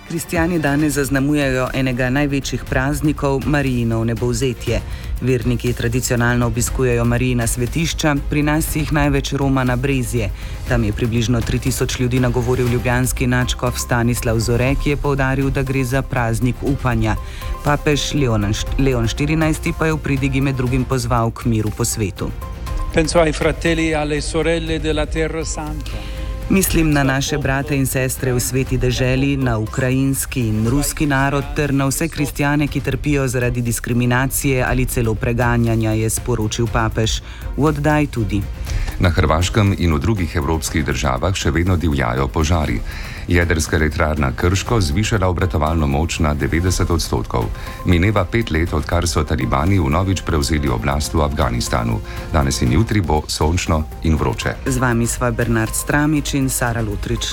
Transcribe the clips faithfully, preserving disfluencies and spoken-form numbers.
Kristjani danes zaznamujejo enega največjih praznikov, Marijino vnebovzetje. Verniki tradicionalno obiskujejo Marijina svetišča, pri nas jih največ roma na Brezje. Tam je približno tri tisoč ljudi nagovoril ljubljanski nadškof Stanislav Zore, ki je poudaril, da gre za praznik upanja. Papež Leon štirinajsti pa je v pridigi med drugim pozval k miru po svetu. Penso ai fratelli e alle sorelle della Terra Santa. Mislim na naše brate in sestre v sveti deželi, na ukrajinski in ruski narod ter na vse kristjane, ki trpijo zaradi diskriminacije ali celo preganjanja, je sporočil papež. V oddaji tudi. Na Hrvaškem in v drugih evropskih državah še vedno divjajo požari. Jedrska elektrarna Krško zvišala obratovalno moč na devetdeset odstotkov. Mineva pet let, odkar so talibani vnovič prevzeli oblast v Afganistanu. Danes in jutri bo sončno in vroče. Z vami sva Bernard Stramič in Sara Lutrič.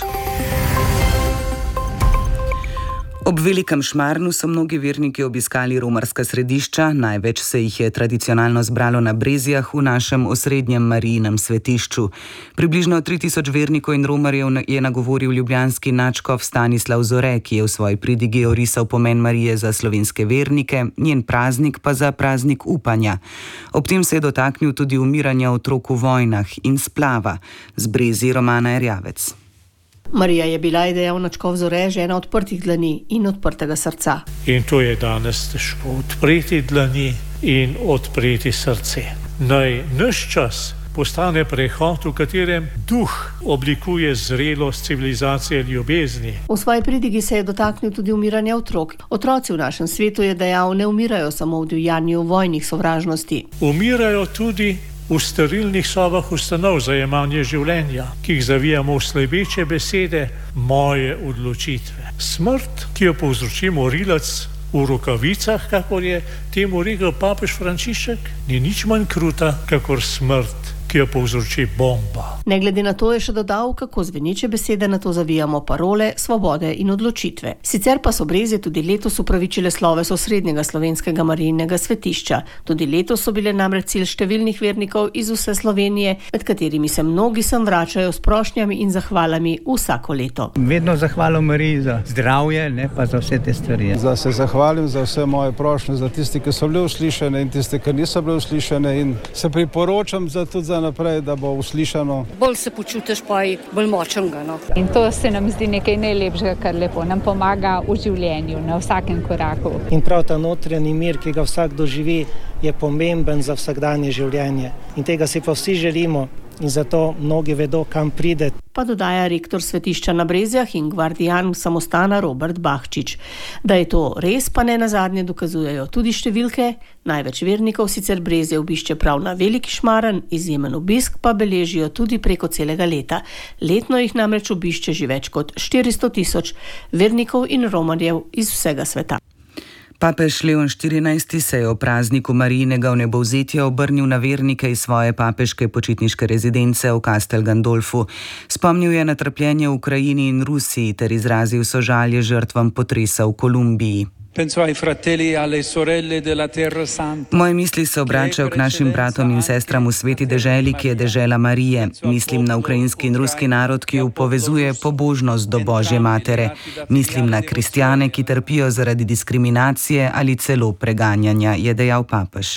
Ob velikem šmarnu so mnogi verniki obiskali romarska središča, največ se jih je tradicionalno zbralo na Brezjah v našem osrednjem Marijinem svetišču. Približno tri tisoč vernikov in romarjev je nagovoril ljubljanski nadškof Stanislav Zore, ki je v svoji pridigi orisal pomen Marije za slovenske vernike, njen praznik pa za praznik upanja. Ob tem se je dotaknil tudi umiranja otrok v vojnah in splava. Z Brezij Romana Erjavec. Marija je bila, je dejal nadškof Zore, žena odprtih dlani in odprtega srca. In to je danes težko, odpreti dlani in odpreti srce. Naj naš čas postane prehod, v katerem duh oblikuje zrelost civilizacije ljubezni. V svoji pridigi se je dotaknil tudi umiranja otrok. Otroci v našem svetu, je dejal, ne umirajo samo v divjanju vojnih sovražnosti. Umirajo tudi v sterilnih sobah ustanov za jemanje življenja, ki jih zavijamo v slebeče besede moje odločitve. Smrt, ki jo povzroči morilec v rokavicah, kakor je temu rekel papež Frančišek, ni nič manj kruta, kakor smrt, ki jo povzroči bomba. Ne glede na to je še dodal, kako zveneče besede na to zavijamo parole svobode in odločitve. Sicer pa so Brezje tudi letos upravičile sloves osrednjega slovenskega Marijinega svetišča. Tudi letos so bile namreč cilj številnih vernikov iz vse Slovenije, med katerimi se mnogi sem vračajo s prošnjami in zahvalami vsako leto. Vedno zahvalo Mariji za zdravje, ne pa za vse te stvari. Da se zahvalim za vse moje prošnje, za tiste, ki so bile uslišane in tiste, ki niso bile uslišane, in se priporočam za tudi za naprej, da bo uslišano. Bolj se počutiš pa i bolj močnega. No? In to se nam zdi nekaj najlepšega, kar lepo nam pomaga v življenju, na vsakem koraku. In prav ta notranji mir, ki ga vsak doživi, je pomemben za vsakdanje življenje. In tega si pa vsi želimo in zato mnogi vedo, kam pride. Pa dodaja rektor svetišča na Brezjah in gvardijan samostana Robert Bahčič. Da je to res, pa ne nazadnje dokazujejo tudi številke. Največ vernikov sicer Brezje obišče prav na veliki šmaren, izjemen obisk pa beležijo tudi preko celega leta. Letno jih namreč obišče že več kot štiristo tisoč vernikov in romarjev iz vsega sveta. Papež Leon štirinajsti se je o prazniku Marijinega vnebovzetja obrnil na vernike iz svoje papeške počitniške rezidence v Castel Gandolfu. Spomnil je na trpljenje v Ukrajini in Rusiji ter izrazil sožalje žrtvam potresa v Kolumbiji. Penso ai fratelli e alle sorelle della Terra Santa. Moje misli se obračajo k našim bratom in sestram v sveti deželi, ki je dežela Marije. Mislim na ukrajinski in ruski narod, ki jo povezuje pobožnost do Božje matere. Mislim na kristjane, ki trpijo zaradi diskriminacije ali celo preganjanja, je dejal papež.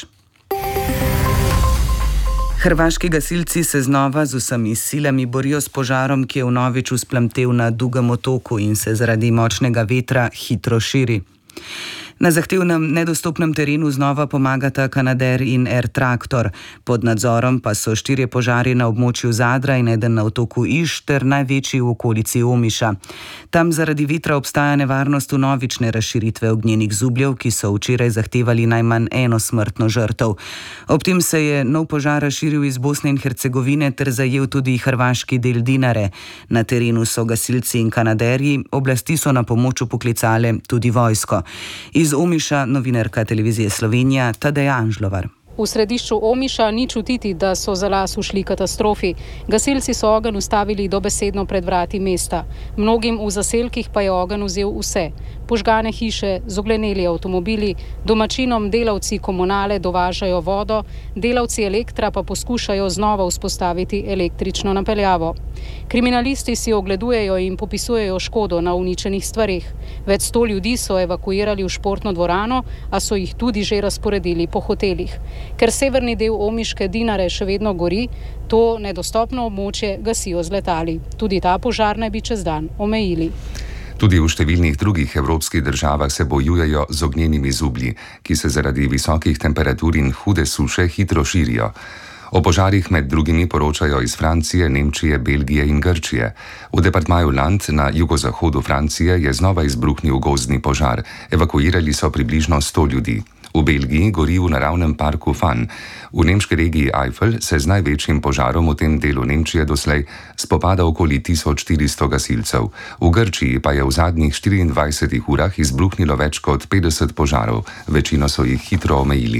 Hrvaški gasilci se znova z vsemi silami borijo s požarom, ki je vnovič vzplamtel na Dugem otoku in se zaradi močnega vetra hitro širi. Na zahtevnem, nedostopnem terenu znova pomagata Canadair in Air Tractor. Pod nadzorom pa so štirje požari na območju Zadra in eden na otoku Iš ter največji v okolici Omiša. Tam zaradi vetra obstaja nevarnost vnovične razširitve ognjenih zubljev, ki so včeraj zahtevali najmanj eno smrtno žrtev. Ob tem se je nov požar razširil iz Bosne in Hercegovine ter zajel tudi hrvaški del Dinare. Na terenu so gasilci in Canadairji, oblasti so na pomoč poklicale tudi vojsko. Iz Omiša novinarka televizije Slovenija Tadeja Anžlovar. V središču Omiša ni čutiti, da so za las ušli katastrofi. Gasilci so ogenj ustavili dobesedno pred vrati mesta. Mnogim v zaselkih pa je ogenj vzel vse. požgane hiše, zogleneli avtomobili, domačinom delavci komunale dovažajo vodo, delavci Elektra pa poskušajo znova vzpostaviti električno napeljavo. Kriminalisti si ogledujejo in popisujejo škodo na uničenih stvareh. Več sto ljudi so evakuirali v športno dvorano, a so jih tudi že razporedili po hotelih. Ker severni del Omiške Dinare še vedno gori, to nedostopno območje gasijo z letali. Tudi ta požar naj bi čez dan omejili. Tudi v številnih drugih evropskih državah se bojujejo z ognjenimi zublji, ki se zaradi visokih temperatur in hude suše hitro širijo. O požarih med drugimi poročajo iz Francije, Nemčije, Belgije in Grčije. V departmaju Land na jugozahodu Francije je znova izbruhnil gozdni požar. Evakuirali so približno sto ljudi. V Belgiji gori v naravnem parku Fan. V nemški regiji Eifel se z največjim požarom v tem delu Nemčije doslej spopada okoli tisoč štiristo gasilcev. V Grčiji pa je v zadnjih štiriindvajsetih urah izbruhnilo več kot petdeset požarov. Večino so jih hitro omejili.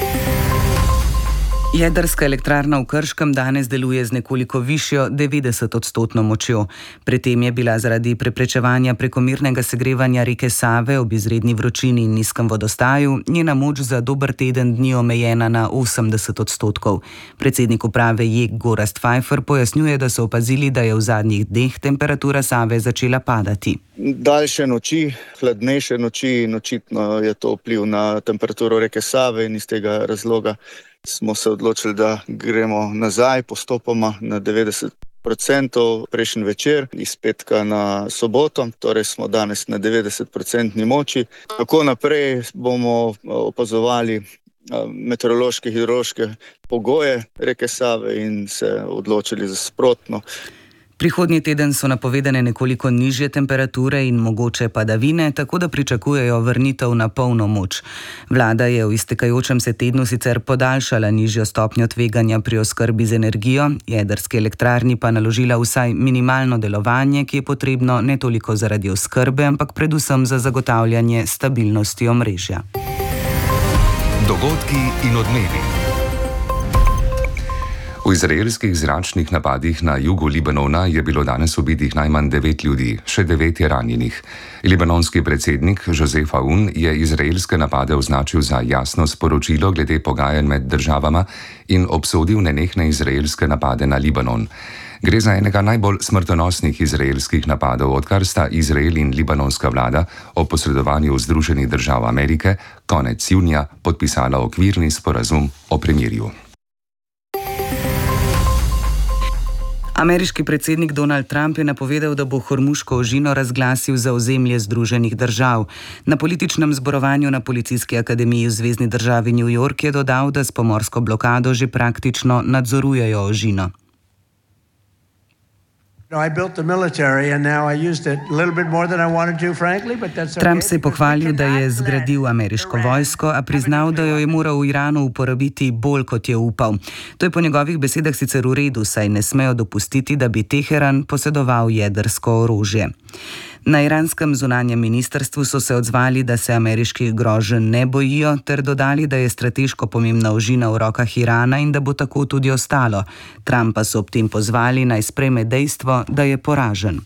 Jedrska elektrarna v Krškem danes deluje z nekoliko višjo devetdesetodstotno močjo. Pri tem je bila zaradi preprečevanja prekomernega segrevanja reke Save ob izredni vročini in nizkem vodostaju njena moč za dober teden dni omejena na osemdeset odstotkov. Predsednik uprave J E K Gorazd Pfeiffer pojasnjuje, da so opazili, da je v zadnjih dneh temperatura Save začela padati. Daljše noči, hladnejše noči in očitno je to vpliv na temperaturo reke Save in iz tega razloga smo se odločili, da gremo nazaj postopoma na devetdeset procentov prejšnji večer, iz petka na soboto, torej smo danes na devetdeset procentni moči. Tako naprej bomo opazovali meteorološke, hidrološke pogoje reke Save in se odločili za sprotno. Prihodnji teden so napovedane nekoliko nižje temperature in mogoče padavine, tako da pričakujejo vrnitev na polno moč. Vlada je v iztekajočem se tednu sicer podaljšala nižjo stopnjo tveganja pri oskrbi z energijo, jedrski elektrarni pa naložila vsaj minimalno delovanje, ki je potrebno ne toliko zaradi oskrbe, ampak predvsem za zagotavljanje stabilnosti omrežja. Dogodki in odmevi. V izraelskih zračnih napadih na jugu Libanona je bilo danes ubitih najmanj devet ljudi, še devet je ranjenih. Libanonski predsednik Josef Aoun je izraelske napade označil za jasno sporočilo glede pogajanj med državama in obsodil nenehne izraelske napade na Libanon. Gre za enega najbolj smrtonosnih izraelskih napadov, odkar sta Izrael in libanonska vlada o posredovanju Združenih držav Amerike konec junija podpisala okvirni sporazum o premirju. Ameriški predsednik Donald Trump je napovedal, da bo Hormuško ožino razglasil za ozemlje Združenih držav. Na političnem zborovanju na Policijski akademiji v zvezni državi New York je dodal, da s pomorsko blokado že praktično nadzorujejo ožino. Trump se je pohvalil, da je zgradil ameriško vojsko, a priznal, da jo je moral v Iranu uporabiti bolj, kot je upal. To je po njegovih besedah sicer v redu, saj ne smejo dopustiti, da bi Teheran posedoval jedrsko orožje. Na iranskem zunanjem ministrstvu so se odzvali, da se ameriških groženj ne bojijo, ter dodali, da je strateško pomembna ožina v rokah Irana in da bo tako tudi ostalo. Trumpa so ob tem pozvali, naj sprejme dejstvo, da je poražen.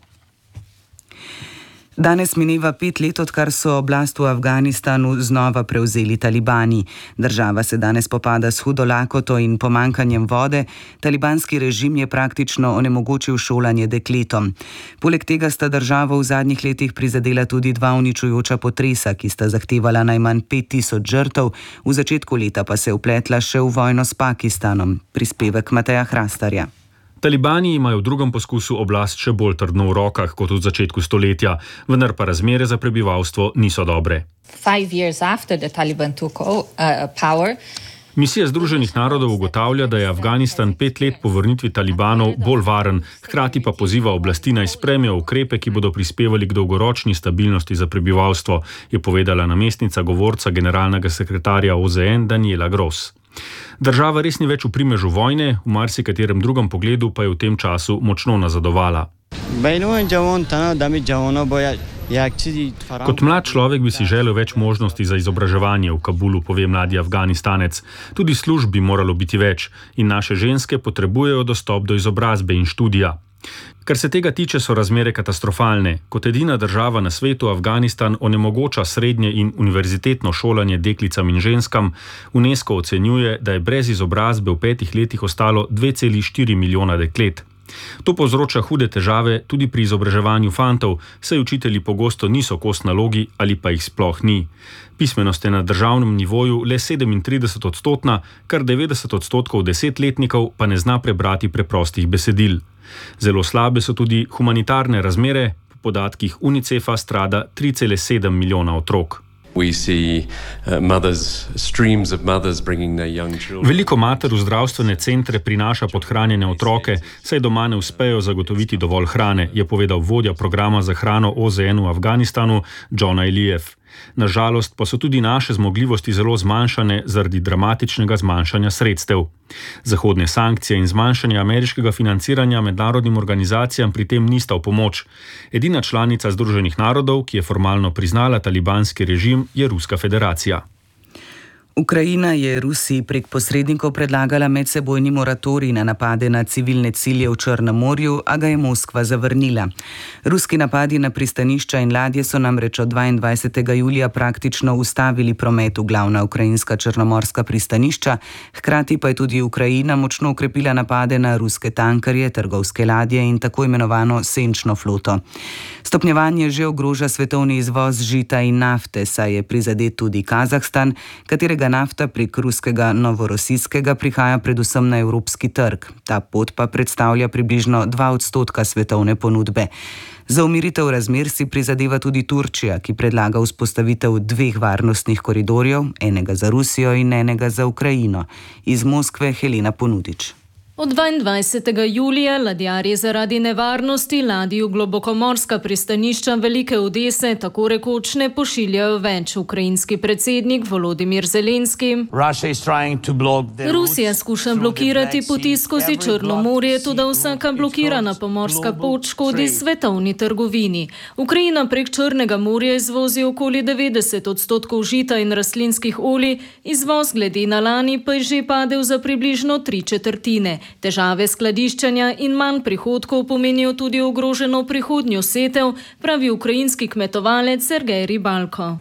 Danes mineva pet let, odkar so oblast v Afganistanu znova prevzeli talibani. Država se danes popada s hudo lakoto in pomankanjem vode. Talibanski režim je praktično onemogočil šolanje dekletom. Poleg tega sta državo v zadnjih letih prizadela tudi dva uničujoča potresa, ki sta zahtevala najmanj pet tisoč žrtev, v začetku leta pa se je vpletla še v vojno s Pakistanom. Prispevek Mateja Hrastarja. Talibani imajo v drugem poskusu oblast še bolj trdno v rokah kot v začetku stoletja, vendar pa razmere za prebivalstvo niso dobre. Misija Združenih narodov ugotavlja, da je Afganistan pet let po vrnitvi talibanov bolj varen, hkrati pa poziva oblasti naj sprejmejo ukrepe, ki bodo prispevali k dolgoročni stabilnosti za prebivalstvo, je povedala namestnica govorca generalnega sekretarja O Z N Daniela Gross. Država res ni več v primežu vojne, v marsikaterem drugem pogledu pa je v tem času močno nazadovala. Kot mlad človek bi si želel več možnosti za izobraževanje v Kabulu, pove mladi Afganistanec. Tudi služb bi moralo biti več in naše ženske potrebujejo dostop do izobrazbe in študija. Kar se tega tiče, so razmere katastrofalne. Kot edina država na svetu Afganistan onemogoča srednje in univerzitetno šolanje deklicam in ženskam. UNESCO ocenjuje, da je brez izobrazbe v petih letih ostalo dve celi štiri milijona deklet. To povzroča hude težave tudi pri izobraževanju fantov, saj učitelji pogosto niso kos nalogi ali pa jih sploh ni. Pismenost je na državnem nivoju le sedemintrideset odstotna, kar devetdeset odstotkov desetletnikov pa ne zna prebrati preprostih besedil. Zelo slabe so tudi humanitarne razmere, po podatkih UNICEF-a strada tri cele sedem milijona otrok. Veliko mater v zdravstvene centre prinaša podhranjene otroke, saj doma ne uspejo zagotoviti dovolj hrane, je povedal vodja programa za hrano O Z N v Afganistanu John Elijev. Nažalost pa so tudi naše zmogljivosti zelo zmanjšane zaradi dramatičnega zmanjšanja sredstev. Zahodne sankcije in zmanjšanje ameriškega financiranja mednarodnim organizacijam pri tem nista v pomoč. Edina članica Združenih narodov, ki je formalno priznala talibanski režim, je Ruska federacija. Ukrajina je Rusiji prek posrednikov predlagala medsebojni moratorij na napade na civilne cilje v Črnem morju, a ga je Moskva zavrnila. Ruski napadi na pristanišča in ladje so namreč od dvaindvajsetega julija praktično ustavili promet v glavna ukrajinska črnomorska pristanišča, hkrati pa je tudi Ukrajina močno okrepila napade na ruske tankerje, trgovske ladje in tako imenovano senčno floto. Stopnjevanje že ogroža svetovni izvoz žita in nafte, saj je prizadet tudi Kazahstan, katerega nafta prek ruskega Novorosijskega prihaja predvsem na evropski trg. Ta pot pa predstavlja približno dva odstotka svetovne ponudbe. Za umiritev razmer si prizadeva tudi Turčija, ki predlaga vzpostavitev dveh varnostnih koridorjev, enega za Rusijo in enega za Ukrajino. Iz Moskve Helena Ponudič. Od dvaindvajsetega julija ladjarji zaradi nevarnosti ladij v globokomorska pristanišča Velike Odese tako rekoč ne pošiljajo več. Ukrajinski predsednik Volodimir Zelenski. Rusija skuša blokirati poti skozi Črno morje, tudi vsaka blokirana pomorska pot škodi svetovni trgovini. Ukrajina prek Črnega morja izvozi okoli devetdeset odstotkov žita in rastlinskih olij, izvoz glede na lani pa je že padel za približno tri četrtine. Težave skladiščenja in manj prihodkov pomenijo tudi ogroženo prihodnjo setev, pravi ukrajinski kmetovalec Sergej Ribalko.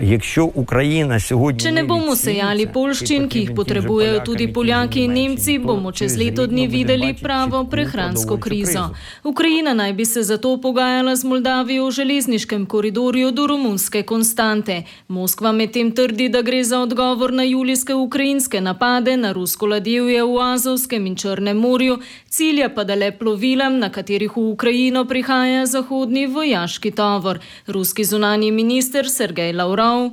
Če ne bomo sejali poljščin, ki jih potrebujejo tudi Poljaki in Nemci, bomo čez leto dni videli pravo prehransko krizo. Ukrajina naj bi se zato pogajala z Moldavijo o železniškem koridorju do romunske Konstante. Moskva medtem trdi, da gre za odgovor na julijske ukrajinske napade na rusko ladjevje v Azovskem in Črnem morju, cilja pa da le plovilem, na katerih v Ukrajino prihaja zahodni vojaški tovor. Ruski zunanji minister Sergej Lavrov.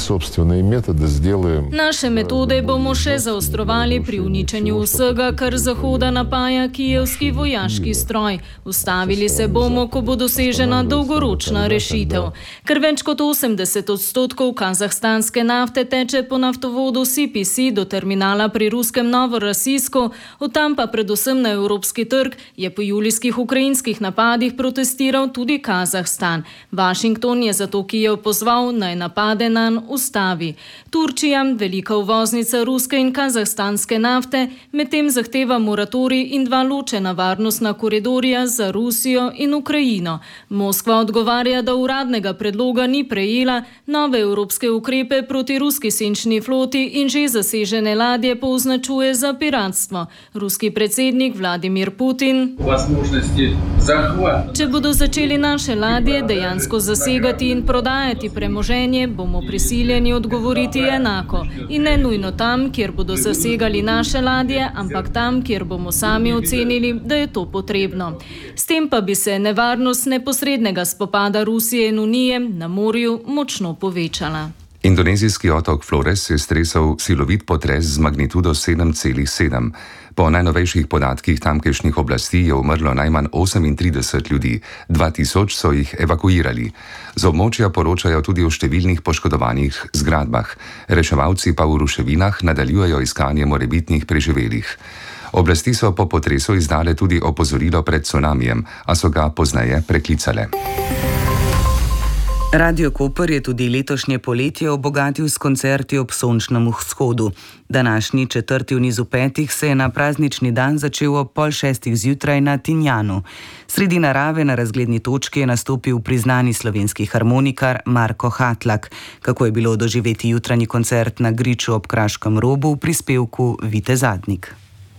Naše metode bomo še zaostrovali pri uničenju vsega, kar Zahoda napaja kijevski vojaški stroj. Ustavili se bomo, ko bo dosežena dolgoročna rešitev. Ker več kot osemdeset odstotkov kazahstanske nafte teče po naftovodu C P C do terminala pri ruskem Novorosijsku, od tam pa predvsem na evropski trg, je po julijskih ukrajinskih napadih protestiral tudi Kazahstan. Washington je zato Kijev pozval, naj napade nanj ustavi. Turčija, velika uvoznica ruske in kazahstanske nafte, medtem zahteva moratorij in dva ločena varnostna koridorja za Rusijo in Ukrajino. Moskva odgovarja, da uradnega predloga ni prejela, nove evropske ukrepe proti ruski senčni floti in že zasežene ladje pooznačuje za piratstvo. Ruski predsednik Vladimir Putin. Če bodo začeli naše ladje dejansko zasegati in prodajati premoženje, bomo prisiljeni odgovoriti enako. In ne nujno tam, kjer bodo zasegali naše ladje, ampak tam, kjer bomo sami ocenili, da je to potrebno. S tem pa bi se nevarnost neposrednega spopada Rusije in Unije na morju močno povečala. Indonezijski otok Flores je stresel silovit potres z magnitudo sedem celih sedem. Po najnovejših podatkih tamkajšnjih oblasti je umrlo najmanj osemintrideset ljudi, dva tisoč so jih evakuirali. Z območja poročajo tudi o številnih poškodovanih zgradbah. Reševalci pa v ruševinah nadaljujejo iskanje morebitnih preživelih. Oblasti so po potresu izdale tudi opozorilo pred cunamijem, a so ga pozneje preklicale. Radio Koper je tudi letošnje poletje obogatil s koncerti ob sončnem vzhodu. Današnji četrti v nizu petih se je na praznični dan začel ob pol šestih zjutraj na Tinjanu. Sredi narave na razgledni točki je nastopil priznani slovenski harmonikar Marko Hatlak. Kako je bilo doživeti jutranji koncert na Griču ob Kraškem robu v prispevku Vite Zadnik.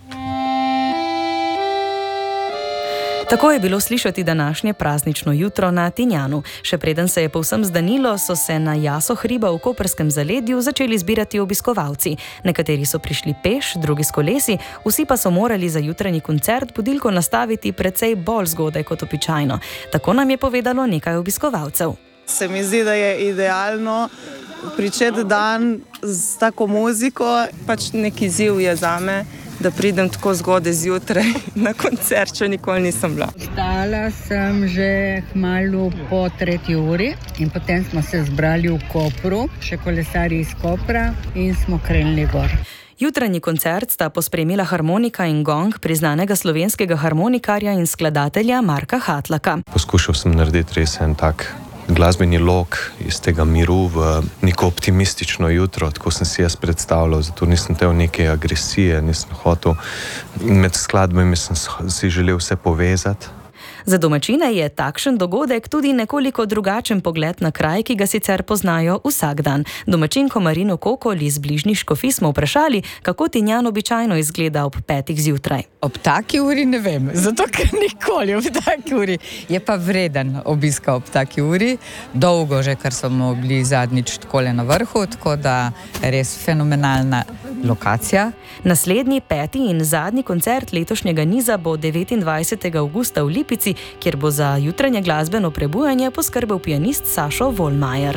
Tako je bilo slišati današnje praznično jutro na Tinjanu. Še preden se je povsem zdanilo, so se na jaso hriba v Koperskem zaledju začeli zbirati obiskovalci. Nekateri so prišli peš, drugi s kolesi, vsi pa so morali za jutranji koncert budilko nastaviti precej bolj zgodaj kot običajno. Tako nam je povedalo nekaj obiskovalcev. Se mi zdi, da je idealno pričeti dan z tako muziko, pač neki izziv je zame, da pridem tako zgodaj zjutraj na koncert, če nikoli nisem bila. Vstala sem že kmalu po tretji uri in potem smo se zbrali v Kopru, še kolesarji iz Kopra in smo krenili gor. Jutranji koncert sta pospremila harmonika in gong priznanega slovenskega harmonikarja in skladatelja Marka Hatlaka. Poskušal sem narediti res en tak glasbeni lok iz tega miru v neko optimistično jutro, tako sem si jaz predstavljal, zato nisem tel neke agresije, nisem hotel. Med skladbami sem si želel vse povezati. Za domačine je takšen dogodek tudi nekoliko drugačen pogled na kraj, ki ga sicer poznajo vsak dan. Domačinko Marino Kokol iz bližnjih Škofij smo vprašali, kako Tinjan običajno izgleda ob petih zjutraj. Ob taki uri ne vem, zato ker nikoli ob taki uri. Je pa vreden obiska ob taki uri. Dolgo že, ker smo bili zadnjič takole na vrhu, tako da res fenomenalna lokacija. Naslednji, peti in zadnji koncert letošnjega niza bo devetindvajsetega avgusta v Lipici, kjer bo za jutranje glasbeno prebujanje poskrbel pianist Sašo Volmajer.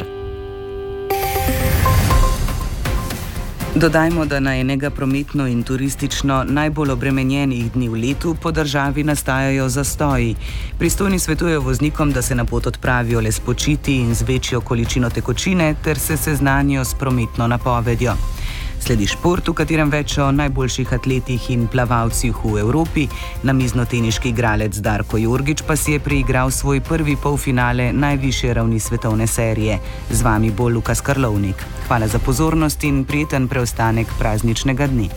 Dodajmo, da na enega prometno in turistično najbolj obremenjenih dni v letu po državi nastajajo zastoji. Pristojni svetujejo voznikom, da se na pot odpravijo le spočiti in z večjo količino tekočine ter se seznanijo s prometno napovedjo. Sledi šport, v katerem več o najboljših atletih in plavalcih v Evropi. Namiznoteniški igralec Darko Jorgič pa si je priigral svoj prvi polfinale najvišje ravni svetovne serije. Z vami bo Lukas Karlovnik. Hvala za pozornost in prijeten preostanek prazničnega dne.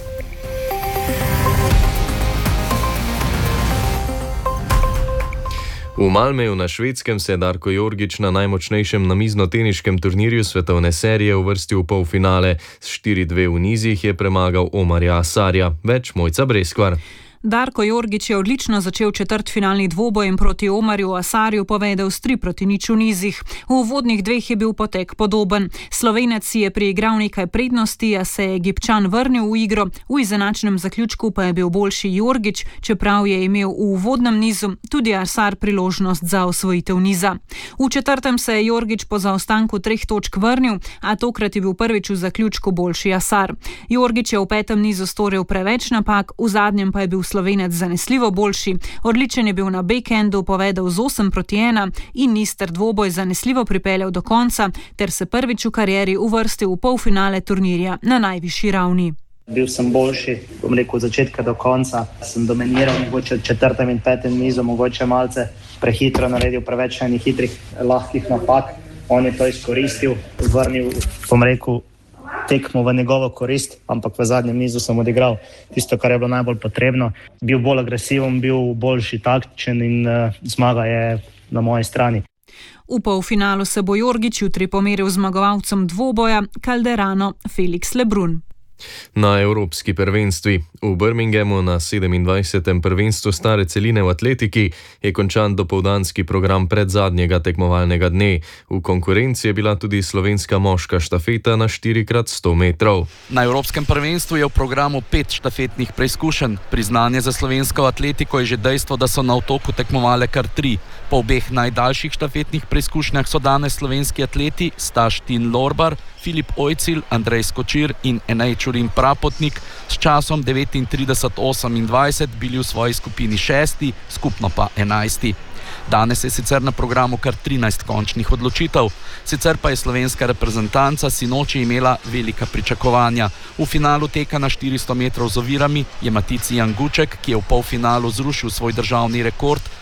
V Malmeju na Švedskem se je Darko Jorgič na najmočnejšem namiznoteniškem turnirju svetovne serije uvrstil v polfinale. S štiri dve v nizih je premagal Omarja Asarja. Več Mojca Breskvar. Darko Jorgič je odlično začel četrtfinalni dvoboj in proti Omarju Asarju povedel s tri proti nič v nizih. V uvodnih dveh je bil potek podoben. Slovenec si je priigral nekaj prednosti, a se je Egipčan vrnil v igro. V izenačenem zaključku pa je bil boljši Jorgič, čeprav je imel v uvodnem nizu tudi Asar priložnost za osvojitev niza. V četrtem se je Jorgič po zaostanku treh točk vrnil, a tokrat je bil prvič v zaključku boljši Asar. Jorgič je v petem nizu storil preveč napak, v zadnjem pa je bil Slovenec zanesljivo boljši. Odličen je bil na backendu, povedal z osem proti ena in niz ter dvoboj zanesljivo pripeljal do konca ter se prvič v karieri uvrstil v polfinale turnirja na najvišji ravni. Bil sem boljši, bom rekel, od začetka do konca. Sem dominiral mogoče v četrtem in petem nizu, mogoče malce prehitro naredil preveč enih hitrih, lahkih napak. On je to izkoristil, vrnil, bom rekel, tekmo v njegovo korist, ampak v zadnjem nizu sem odigral tisto, kar je bilo najbolj potrebno. Bil bolj agresiven, bil boljši taktičen in uh, zmaga je na moji strani. V polfinalu se bo Jorgič jutri pomeril zmagovalcem dvoboja Calderano Felix Lebrun. Na evropski prvenstvi. V Birminghamu na sedemindvajsetem prvenstvu stare celine v atletiki je končan dopoldanski program predzadnjega tekmovalnega dne. V konkurenci je bila tudi slovenska moška štafeta na štiri krat sto metrov. Na evropskem prvenstvu je v programu pet štafetnih preizkušenj. Priznanje za slovensko atletiko je že dejstvo, da so na otoku tekmovale kar tri. Po obeh najdaljših štafetnih preizkušnjah so danes slovenski atleti Staš Tin Lorbar, Filip Ojcil, Andrej Skočir in Enej Čurin Prapotnik s časom devetintrideset osemindvajset bili v svoji skupini šesti, skupno pa enajsti. Danes je sicer na programu kar trinajst končnih odločitev, sicer pa je slovenska reprezentanca sinoči imela velika pričakovanja. V finalu teka na štiristo metrov z ovirami je Matici Janguček, ki je v polfinalu zrušil svoj državni rekord,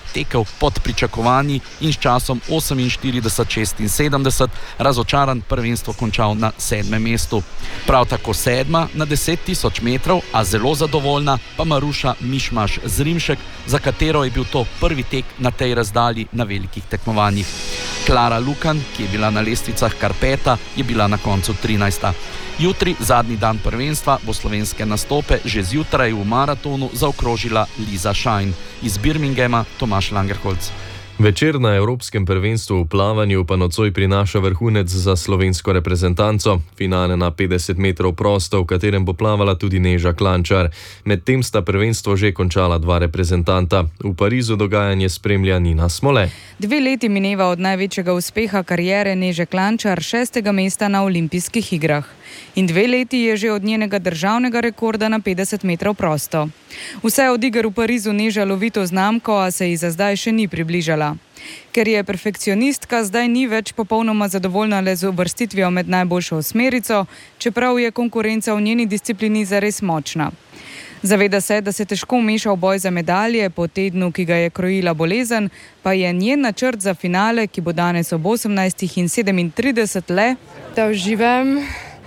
tekel pod pričakovanji in s časom oseminštirideset šestinsedemdeset razočaran prvenstvo končal na sedmem mestu. Prav tako sedma na deset tisoč metrov, a zelo zadovoljna pa Maruša Mišmaš Zrimšek, za katero je bil to prvi tek na tej razdalji na velikih tekmovanjih. Klara Lukan, ki je bila na lestvicah kar peta, je bila na koncu trinajsta. Jutri, zadnji dan prvenstva, bo slovenske nastope že zjutraj v maratonu zaokrožila Liza Šajn. Iz Birminghama Tomaž Langerholz. Večer na Evropskem prvenstvu v plavanju pa nocoj prinaša vrhunec za slovensko reprezentanco. Finale na petdeset metrov prosto, v katerem bo plavala tudi Neža Klančar. Medtem sta prvenstvo že končala dva reprezentanta. V Parizu dogajanje spremlja Nina Smole. Dve leti mineva od največjega uspeha kariere Neže Klančar, šestega mesta na olimpijskih igrah. In dve leti je že od njenega državnega rekorda na petdeset metrov prosto. Vse od iger v Parizu Neža lovi to znamko, a se ji za zdaj še ni približala. Ker je perfekcionistka, zdaj ni več popolnoma zadovoljna le z uvrstitvijo med najboljšo osmerico, čeprav je konkurenca v njeni disciplini zares močna. Zaveda se, da se težko vmeša v boj za medalje, po tednu, ki ga je krojila bolezen, pa je njen načrt za finale, ki bo danes ob osemnajstih in sedemintrideset le, da uživam,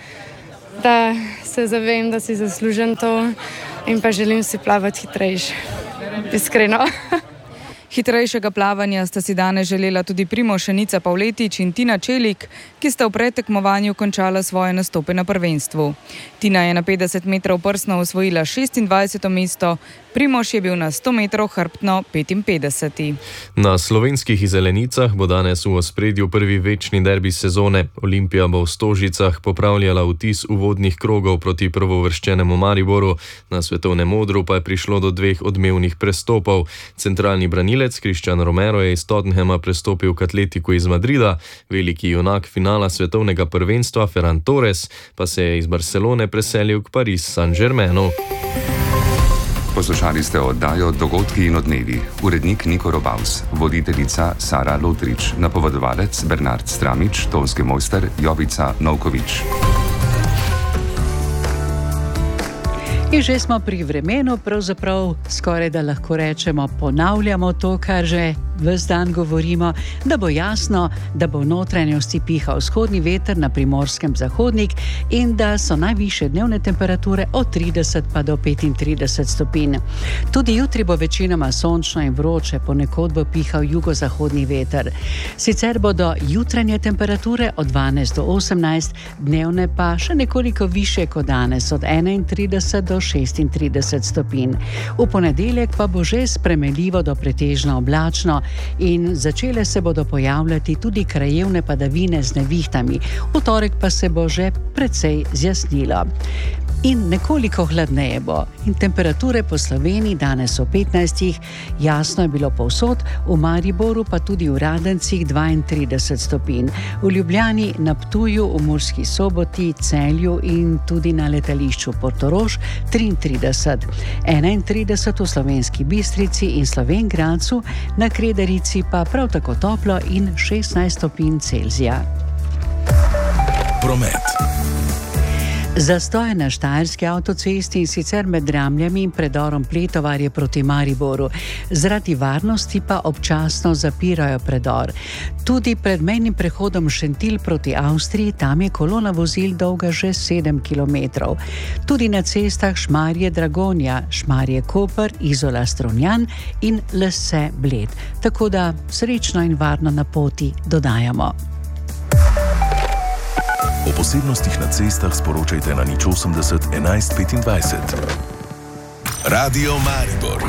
da se zavem, da si zaslužen to in pa želim si plavati hitrejše. Iskreno. Hitrejšega plavanja sta si danes želela tudi Primož Šenica Pavletič in Tina Čelik, ki sta v predtekmovanju končala svoje nastope na prvenstvu. Tina je na petdeset metrov prsno osvojila šestindvajseto mesto, Primož je bil na sto metrov hrbtno petinpetdeseti. Na slovenskih izelenicah bo danes v ospredju prvi večni derbi sezone. Olimpija bo v Stožicah popravljala vtis uvodnih krogov proti prvovrščenemu Mariboru. Na svetovnem odru pa je prišlo do dveh odmevnih prestopov. Centralni branilec Cristiano Romero je iz Tottenhama prestopil k Atletiku iz Madrida, veliki junak finala svetovnega prvenstva Ferran Torres pa se je iz Barcelone preselil k Paris Saint-Germainu. Poslušali ste oddajo Dogodki in odnevi. Urednik Niko Robaus, voditeljica Sara Lotrič, napovedovalec Bernard Stramič, tonski mojster Jovica Novkovič. In že smo pri vremenu, pravzaprav skoraj da lahko rečemo, ponavljamo to, kar že ves dan govorimo, da bo jasno, da bo v notranjosti pihal vzhodni veter, na Primorskem zahodnik in da so najvišje dnevne temperature od trideset pa do petintrideset stopinj. Tudi jutri bo večinoma sončno in vroče, ponekod bo pihal jugozahodni veter. Sicer bodo jutranje temperature od dvanajst do osemnajst, dnevne pa še nekoliko više kot danes, od enaintrideset do šestintrideset stopinj. V ponedeljek pa bo že spremenljivo do pretežno oblačno in začele se bodo pojavljati tudi krajevne padavine z nevihtami. V torek pa se bo že precej zjasnilo. In nekoliko hladneje bo. In temperature po Sloveniji danes o petnajstih, jasno je bilo povsod, v Mariboru pa tudi v Radencih dvaintrideset stopinj. V Ljubljani, na Ptuju, v Murski Soboti, Celju in tudi na letališču Portorož triintrideset. enaintrideset v Slovenski Bistrici in Slovenj Gradcu, na Krederici pa prav tako toplo in šestnajst stopinj Celzija. Promet. Zastoj na štajerski avtocesti in sicer med Dramljami in predorom Pletovarje proti Mariboru. Zaradi varnosti pa občasno zapirajo predor. Tudi pred mejnim prehodom Šentilj proti Avstriji, tam je kolona vozil dolga že sedem kilometrov. Tudi na cestah Šmarje Dragonja, Šmarje Koper, Izola Strunjan in Lese Bled. Tako da srečno in varno na poti dodajamo. O posebnostih na cestah sporočajte na nič osemdeset enajst petindvajset. Radio Maribor.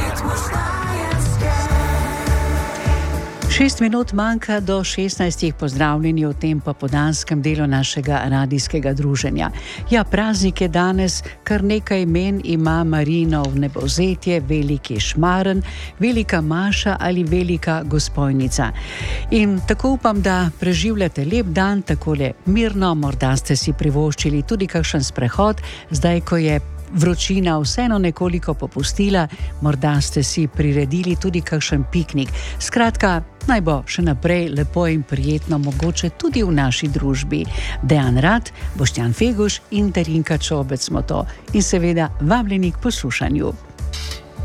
Šest minut manjka do šestnajstih, pozdravljeni v tem popoldanskem delu našega radijskega druženja. Ja, praznik je danes, kar nekaj imen ima Marinov nebovzetje, Veliki Šmaren, Velika Maša ali Velika Gospojnica. In tako upam, da preživljate lep dan, takole mirno, morda ste si privoščili tudi kakšen sprehod, zdaj ko je vročina vseeno nekoliko popustila, morda ste si priredili tudi kakšen piknik. Skratka, naj bo še naprej lepo in prijetno, mogoče tudi v naši družbi. Dejan Rad, Boštjan Feguš in Darinka Čobec smo to. In seveda vabljeni k poslušanju.